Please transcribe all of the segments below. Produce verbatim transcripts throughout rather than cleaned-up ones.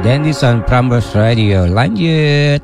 Dendison Prambors Radio. Lanjut.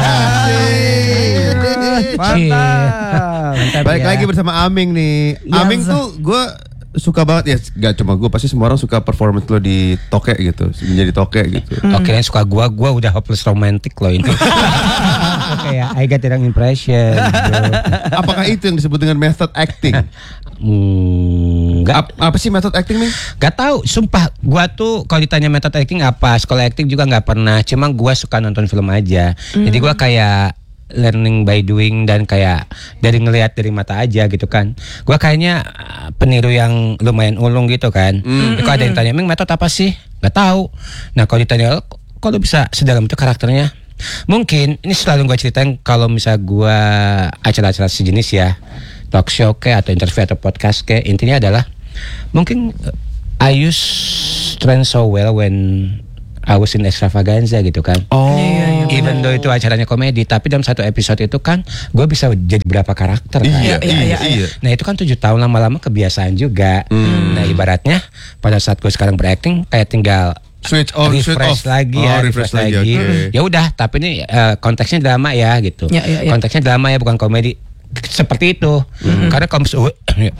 Mantap. Balik ya. Lagi bersama Aming nih. Ya, Aming so. tuh gue suka banget ya. Gak cuma gue, pasti semua orang suka performance lo di toke gitu, menjadi toke gitu. Hmm. Oke, suka gue, gue udah hopeless romantic lo ini. Oke ya, I got the wrong impression. Gitu. Apakah itu yang disebut dengan method acting? Hmm, gak, Ap, apa sih method acting nih? Gak tahu, sumpah. Gue tuh kalau ditanya method acting apa, sekolah acting juga gak pernah. Cuma gue suka nonton film aja. Hmm. Jadi gue kayak learning by doing dan kayak dari ngelihat dari mata aja gitu kan. Gua kayaknya peniru yang lumayan ulung gitu kan. Mm. Kalau ada yang tanya, "Ming, metode apa sih?" Gak tahu. Nah, kalau ditanya, "Kok lu bisa sedalam itu karakternya?" Mungkin ini selalu gua ceritain kalau misal gua acara-acara sejenis ya, talk show kayak atau interview atau podcast kayak, intinya adalah mungkin I use strength so well when I was in Extravaganza gitu kan. Oh. Iya, iya, even though itu acaranya komedi, tapi dalam satu episode itu kan gue bisa jadi berapa karakter kan. Iya, iya, iya, iya. Nah itu kan tujuh tahun lama-lama kebiasaan juga. Hmm. Nah ibaratnya pada saat gue sekarang berakting kayak tinggal switch on, refresh switch lagi oh, ya, refresh, refresh lagi. lagi. Okay. Ya udah, tapi ini uh, konteksnya drama ya gitu. Ya, ya, ya. Konteksnya drama ya, bukan komedi. Seperti itu. Mm-hmm. Karena kalau misalnya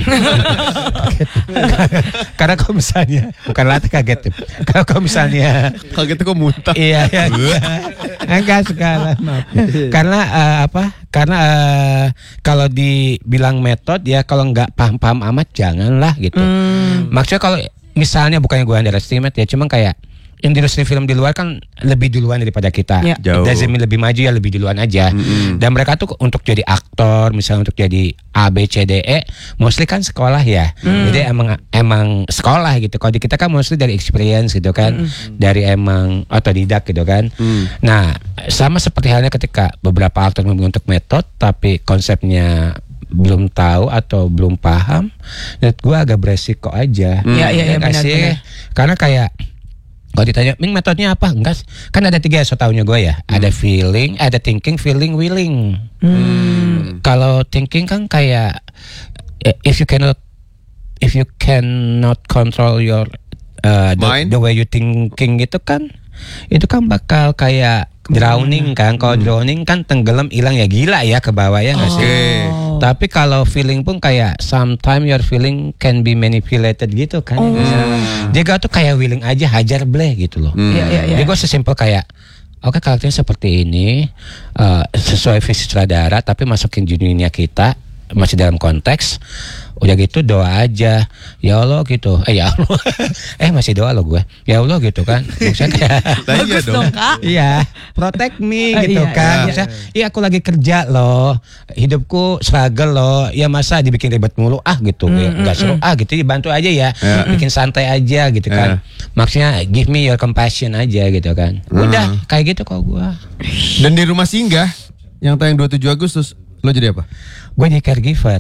karena kalau misalnya bukan latih kaget. Kalau kalau misalnya kagetnya kok muntah. Iya, iya. Enggak sekali. Karena uh, apa? Karena uh, kalau dibilang metode ya, kalau nggak paham-paham amat janganlah gitu. Mm. Maksudnya kalau misalnya bukannya gue underestimate ya, cuma kayak industri film di luar kan lebih duluan daripada kita. Ya. Doesn't mean lebih maju ya, lebih duluan aja. Mm-hmm. Dan mereka tuh untuk jadi aktor, misalnya untuk jadi A B C D E, mostly kan sekolah ya. Mm. Jadi emang emang sekolah gitu. Kalau di kita kan mostly dari experience gitu kan, mm. dari emang otodidak gitu kan. Mm. Nah, sama seperti halnya ketika beberapa aktor membentuk metode, tapi konsepnya belum tahu atau belum paham, menurut gue agak beresiko aja. Mm. Ya, ya, ya, benar, benar. Karena kayak kalau ditanya, "Ming, metodenya apa?" Enggak, kan ada tiga so taunya gue ya. Hmm. Ada feeling, ada thinking, feeling, willing. Hmm. Kalau thinking kan kayak if you cannot if you cannot control your uh, the, the way you thinking gitu kan, itu kan bakal kayak drowning kan. Kalau hmm. drowning kan tenggelam, hilang ya, gila ya ke bawah ya nggak oh. sih? Tapi kalau feeling pun kayak sometimes your feeling can be manipulated gitu kan. Oh. Dia gak tuh kayak willing aja, hajar bleh gitu loh. Hmm. Ya, ya, ya. Dia gue sesimpel kayak, oke okay, karakternya seperti ini, uh, sesuai visi sutradara, tapi masukin juniornya kita, masih dalam konteks. Udah gitu doa aja, ya Allah gitu. Eh ya Allah, eh masih doa lo gue. Ya Allah gitu kan. Maksudnya kayak bagus dong Kak. Iya, protect me uh, gitu iya, kan. Iya, Maksudnya, iya aku lagi kerja loh, hidupku struggle loh. Ya masa dibikin ribet mulu ah gitu. Mm, Gak mm, seru mm. ah gitu, dibantu aja ya. Yeah. Bikin santai aja gitu kan. Yeah. Maksudnya give me your compassion aja gitu kan. Udah mm. kayak gitu kok gue. Dan di Rumah Singgah yang tayang dua puluh tujuh Agustus, lo jadi apa? Gue jadi caregiver.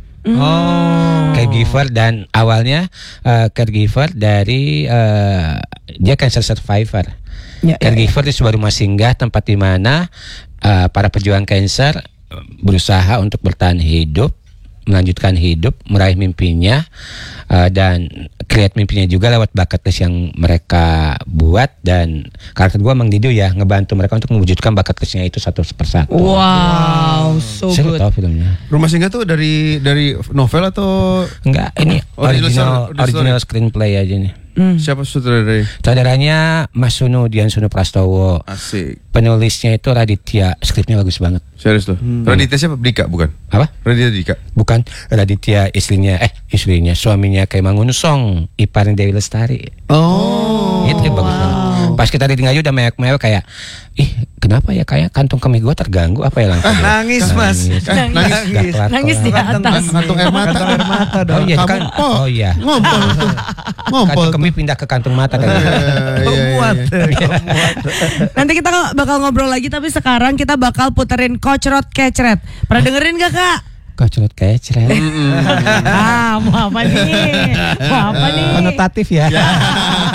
Oh, caregiver, dan awalnya uh, caregiver dari uh, dia cancer survivor. Ya, caregiver ya, ya. Di sebuah rumah singgah, tempat di mana uh, para pejuang cancer berusaha untuk bertahan hidup, melanjutkan hidup, meraih mimpinya, uh, dan create mimpinya juga lewat bakat list yang mereka buat. Dan karakter gue Mang Dido ya, ngebantu mereka untuk mewujudkan bakat listnya itu satu persatu. Wow, so Saya good. Tahu filmnya. Rumah Singgah tuh dari dari novel atau enggak? Ini oh, original original, original screenplay aja nih. Hmm. Siapa sutradaranya? Sutradaranya Mas Sunu, Dian Sunu Prastowo. Asik. Penulisnya itu Raditya, skripnya bagus banget. Serius loh. Hmm. Raditya siapa? Dika bukan? Apa? Raditya Dika. Bukan. Raditya istrinya, eh istrinya, suaminya kayak Mangunsong, iparnya Dewi Lestari. Oh. Itu wow. bagus banget. Pas kita di Ngayu udah mewek-mewek kayak, ih kenapa ya kayak kantung kemih gue terganggu apa ya langsung. Ah, nangis mas. Nangis. Eh, nangis. Nangis, nangis di atas. Kantung air mata. Kantung air mata dong. Oh iya kan. Oh iya. Ngompol tuh. Ngompol. Kantung kemih pindah ke kantung mata kan. Muat. Nanti kita bakal ngobrol lagi, tapi sekarang kita bakal puterin Kocrot Kecret. Pernah dengerin gak Kak? Kocrot Kecret. Ah, mau apa nih? Mau apa nih? Konotatif ya.